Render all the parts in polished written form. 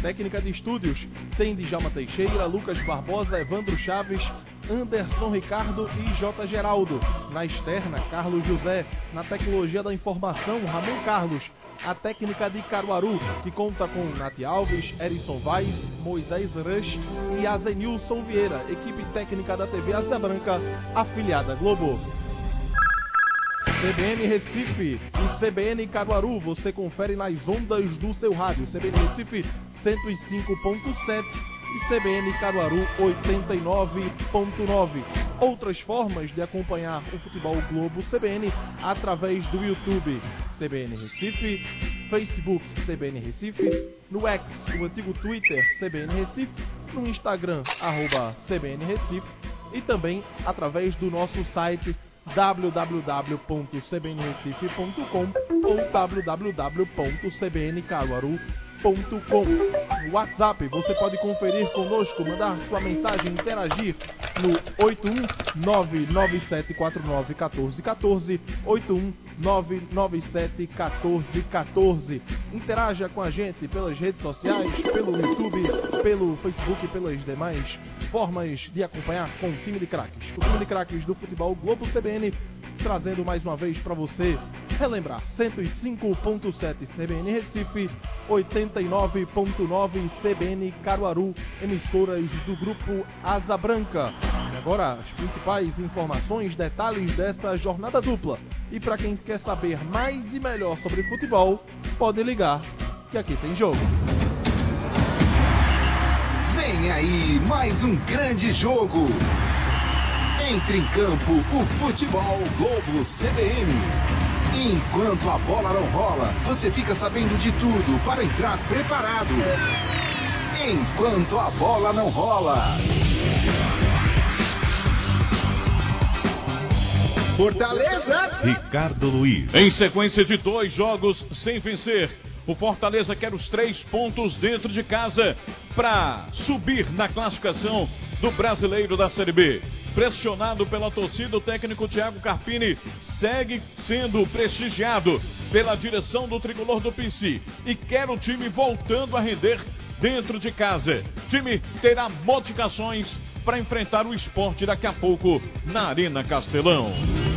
técnica de estúdios tem Djalma Teixeira, Lucas Barbosa, Evandro Chaves, Anderson Ricardo e J. Geraldo. Na externa, Carlos José. Na tecnologia da informação, Ramon Carlos. A técnica de Caruaru, que conta com Nath Alves, Erison Vaz, Moisés Rush e Azenilson Vieira. Equipe técnica da TV Asa Branca, afiliada à Globo. CBN Recife e CBN Caruaru, você confere nas ondas do seu rádio. CBN Recife 105.7 e CBN Caruaru 89.9. Outras formas de acompanhar o Futebol Globo CBN através do YouTube CBN Recife, Facebook CBN Recife, no X, o antigo Twitter CBN Recife, no Instagram @CBN Recife e também através do nosso site www.cbnrecife.com ou www.cbncaruaru.com. No WhatsApp você pode conferir conosco, mandar sua mensagem, interagir no 81997491414, 819971414. Interaja com a gente pelas redes sociais, pelo YouTube, pelo Facebook, pelas demais formas de acompanhar com o time de craques. O time de craques do Futebol Globo CBN, trazendo mais uma vez para você relembrar 105.7 CBN Recife, 89.9 CBN Caruaru, emissoras do grupo Asa Branca. E agora as principais informações, detalhes dessa jornada dupla. E para quem quer saber mais e melhor sobre futebol, pode ligar que aqui tem jogo. Vem aí mais um grande jogo. Entre em campo o Futebol Globo CBN. Enquanto a bola não rola, você fica sabendo de tudo para entrar preparado. Enquanto a bola não rola. Fortaleza. Ricardo Luiz. Em sequência de 2 jogos sem vencer, o Fortaleza quer os 3 pontos dentro de casa para subir na classificação do Brasileiro da Série B. Pressionado pela torcida, o técnico Thiago Carpini segue sendo prestigiado pela direção do tricolor do PC e quer o time voltando a render dentro de casa. O time terá modificações para enfrentar o Sport daqui a pouco na Arena Castelão.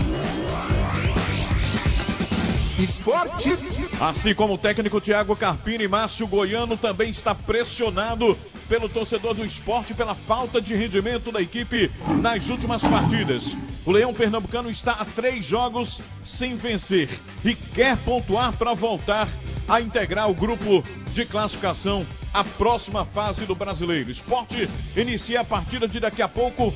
Esporte. Assim como o técnico Thiago Carpini, Márcio Goiano também está pressionado pelo torcedor do Sport pela falta de rendimento da equipe nas últimas partidas. O Leão Pernambucano está a 3 jogos sem vencer e quer pontuar para voltar a integrar o grupo de classificação à próxima fase do Brasileiro. O Sport inicia a partida de daqui a pouco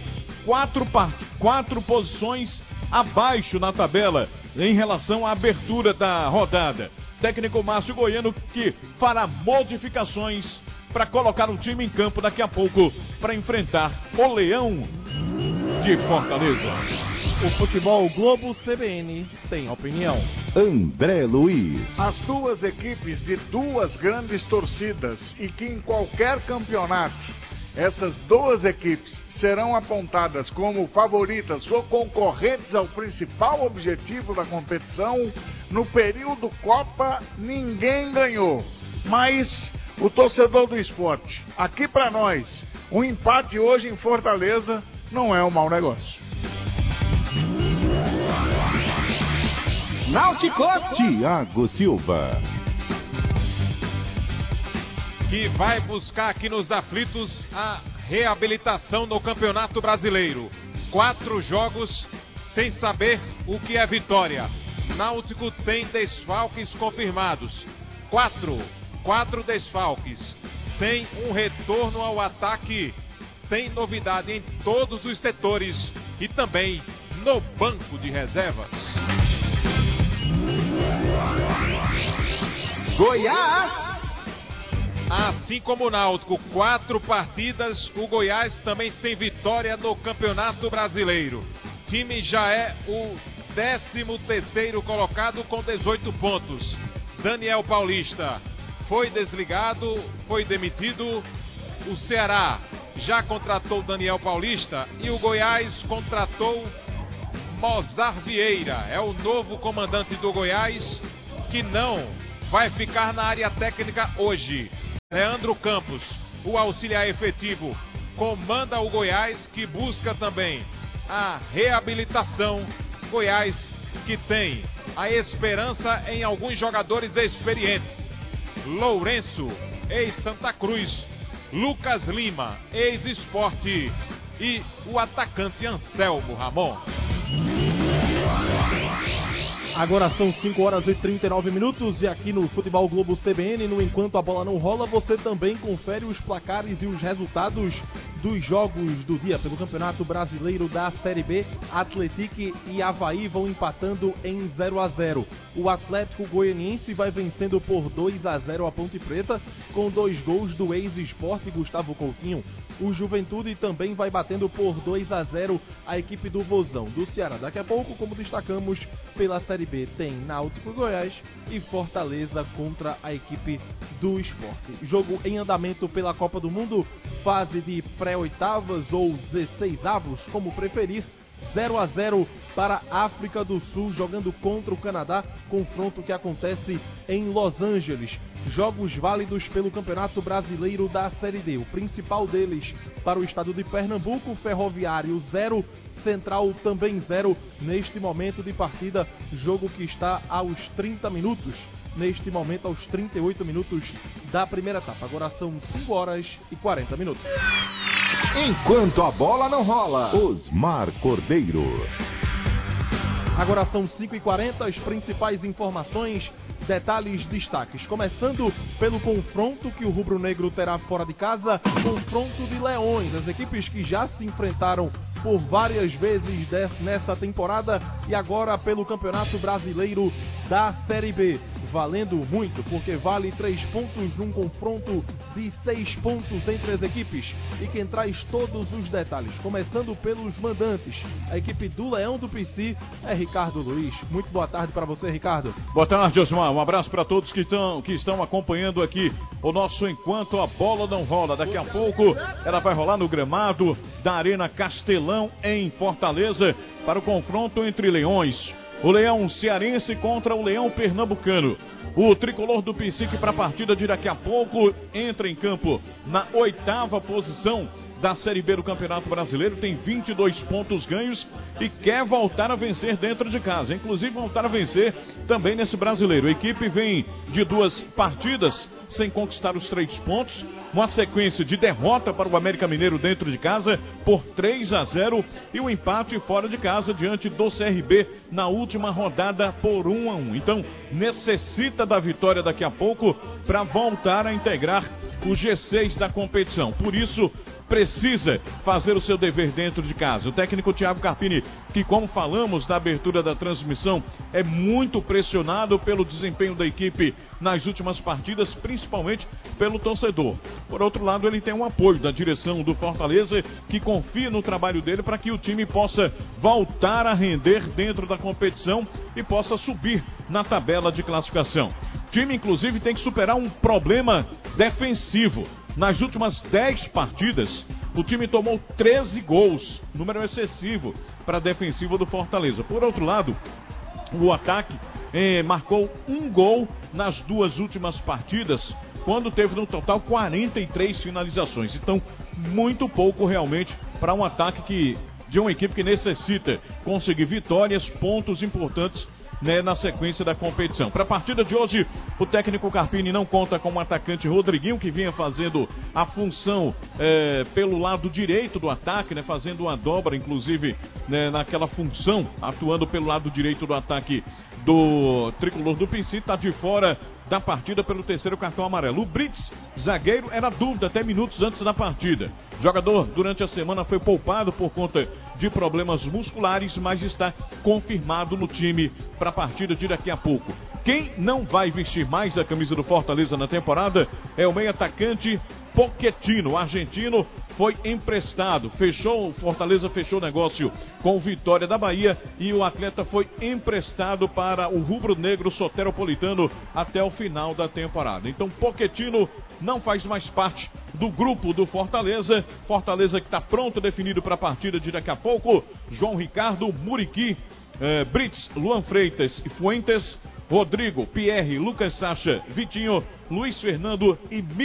4 posições abaixo na tabela em relação à abertura da rodada. Técnico Márcio Goiano que fará modificações para colocar o time em campo daqui a pouco para enfrentar o Leão de Fortaleza. O Futebol Globo CBN tem opinião. André Luiz. As 2 equipes de 2 grandes torcidas e que em qualquer campeonato essas 2 equipes serão apontadas como favoritas ou concorrentes ao principal objetivo da competição. No período Copa, ninguém ganhou. Mas o torcedor do esporte, aqui para nós, um empate hoje em Fortaleza não é um mau negócio. Náutico. Thiago Silva. Que vai buscar aqui nos aflitos a reabilitação no Campeonato Brasileiro. 4 jogos sem saber o que é vitória. Náutico tem desfalques confirmados. 4 desfalques. Tem um retorno ao ataque. Tem novidade em todos os setores e também no banco de reservas. Goiás. Assim como o Náutico, 4 partidas, o Goiás também sem vitória no Campeonato Brasileiro. O time já é o 13º colocado com 18 pontos. Daniel Paulista foi desligado, foi demitido. O Ceará já contratou Daniel Paulista e o Goiás contratou Mozart Vieira. É o novo comandante do Goiás que não vai ficar na área técnica hoje. Leandro Campos, o auxiliar efetivo, comanda o Goiás, que busca também a reabilitação. Goiás que tem a esperança em alguns jogadores experientes. Lourenço, ex-Santa Cruz. Lucas Lima, ex-Sport. E o atacante Anselmo Ramon. Agora são 5 horas e 39 minutos e aqui no Futebol Globo CBN, no Enquanto a Bola Não Rola, você também confere os placares e os resultados dos jogos do dia pelo Campeonato Brasileiro da Série B. Atlético e Avaí vão empatando em 0-0. O Atlético Goianiense vai vencendo por 2-0 a Ponte Preta, com 2 gols do ex-Sport Gustavo Coutinho. O Juventude também vai batendo por 2-0 a equipe do Vozão do Ceará. Daqui a pouco, como destacamos, pela Série B tem Náutico Goiás e Fortaleza contra a equipe do Sport. Jogo em andamento pela Copa do Mundo, fase de pré-oitavas ou 16avos, como preferir. 0-0 para a África do Sul, jogando contra o Canadá, confronto que acontece em Los Angeles. Jogos válidos pelo Campeonato Brasileiro da Série D. O principal deles para o estado de Pernambuco, Ferroviário 0, Central também 0, neste momento de partida, jogo que está aos 30 minutos. Neste momento, aos 38 minutos da primeira etapa. Agora são 5 horas e 40 minutos. Enquanto a bola não rola, Osmar Cordeiro. Agora são 5h40, as principais informações, detalhes, destaques. Começando pelo confronto que o Rubro Negro terá fora de casa, confronto de Leões, as equipes que já se enfrentaram por várias vezes nessa temporada e agora pelo Campeonato Brasileiro da Série B. Valendo muito, porque vale 3 pontos num confronto de 6 pontos entre as equipes. E quem traz todos os detalhes, começando pelos mandantes, a equipe do Leão do Pici, é Ricardo Luiz. Muito boa tarde para você, Ricardo. Boa tarde, Osmar. Um abraço para todos que estão acompanhando aqui o nosso Enquanto a Bola Não Rola. Daqui a pouco ela vai rolar no gramado da Arena Castelão, em Fortaleza, para o confronto entre Leões. O Leão Cearense contra o Leão Pernambucano. O tricolor do Pici, para a partida de daqui a pouco, entra em campo na 8ª posição da Série B do Campeonato Brasileiro, tem 22 pontos ganhos e quer voltar a vencer dentro de casa, inclusive voltar a vencer também nesse brasileiro. A equipe vem de 2 partidas sem conquistar os 3 pontos, uma sequência de derrota para o América Mineiro dentro de casa por 3-0 e o empate fora de casa diante do CRB na última rodada por 1-1. Então necessita da vitória daqui a pouco para voltar a integrar o G6 da competição. Por isso precisa fazer o seu dever dentro de casa. O técnico Thiago Carpini, que como falamos na abertura da transmissão, é muito pressionado pelo desempenho da equipe nas últimas partidas, principalmente pelo torcedor. Por outro lado, ele tem um apoio da direção do Fortaleza, que confia no trabalho dele para que o time possa voltar a render dentro da competição e possa subir na tabela de classificação. O time, inclusive, tem que superar um problema defensivo. Nas últimas 10 partidas, o time tomou 13 gols, número excessivo para a defensiva do Fortaleza. Por outro lado, o ataque marcou 1 gol nas 2 últimas partidas, quando teve no total 43 finalizações. Então, muito pouco realmente para um ataque de uma equipe que necessita conseguir vitórias, pontos importantes na sequência da competição. Para a partida de hoje, o técnico Carpini não conta com o atacante Rodriguinho, que vinha fazendo a função pelo lado direito do ataque, fazendo uma dobra, inclusive, naquela função, atuando pelo lado direito do ataque do tricolor do Pici. Está de fora da partida pelo 3º cartão amarelo. O Brits, zagueiro, era dúvida até minutos antes da partida. O jogador, durante a semana, foi poupado por conta de problemas musculares, mas está confirmado no time para a partida de daqui a pouco. Quem não vai vestir mais a camisa do Fortaleza na temporada é o meio atacante Pochettino. O argentino foi emprestado, o Fortaleza fechou o negócio com o Vitória da Bahia e o atleta foi emprestado para o rubro-negro soteropolitano até o final da temporada. Então Pochettino não faz mais parte do grupo do Fortaleza. Fortaleza que está pronto, definido para a partida de daqui a pouco. João Ricardo, Muriqui, Brits, Luan Freitas e Fuentes, Rodrigo, Pierre, Lucas Sacha, Vitinho, Luiz Fernando e